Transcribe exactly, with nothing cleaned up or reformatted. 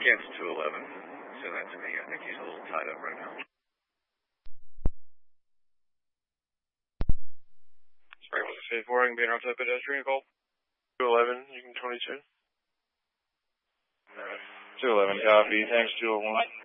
Kansas two eleven. Send that to me. I think he's a little tied up right now. Sorry, what's the four? I can be an outside pedestrian call. two eleven, you can twenty-two. two eleven, copy. Thanks, two oh one.